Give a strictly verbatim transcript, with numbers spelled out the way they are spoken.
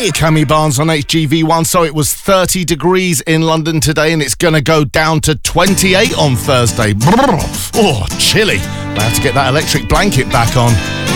Hey, Cammy Barnes on H G V one. So it was thirty degrees in London today, and it's going to go down to twenty-eight on Thursday. Brrr. Oh, chilly. I have to get that electric blanket back on.